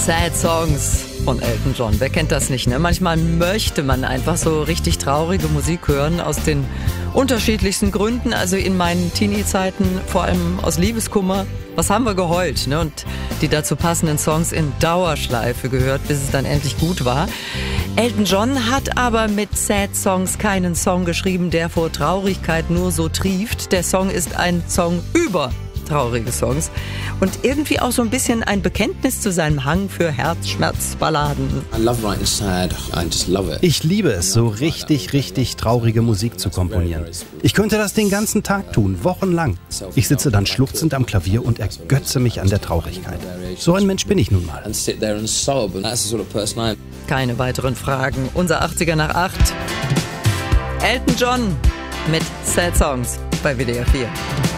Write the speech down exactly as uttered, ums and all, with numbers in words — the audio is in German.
Sad Songs von Elton John. Wer kennt das nicht, ne? Manchmal möchte man einfach so richtig traurige Musik hören, aus den unterschiedlichsten Gründen. Also in meinen Teenie-Zeiten vor allem aus Liebeskummer. Was haben wir geheult, ne? Und die dazu passenden Songs in Dauerschleife gehört, bis es dann endlich gut war. Elton John hat aber mit Sad Songs keinen Song geschrieben, der vor Traurigkeit nur so trieft. Der Song ist ein Song über traurige Songs und irgendwie auch so ein bisschen ein Bekenntnis zu seinem Hang für Herzschmerzballaden. Ich liebe es, so richtig, richtig traurige Musik zu komponieren. Ich könnte das den ganzen Tag tun, wochenlang. Ich sitze dann schluchzend am Klavier und ergötze mich an der Traurigkeit. So ein Mensch bin ich nun mal. Keine weiteren Fragen. Unser achtziger nach acht. Elton John mit Sad Songs bei W D R vier.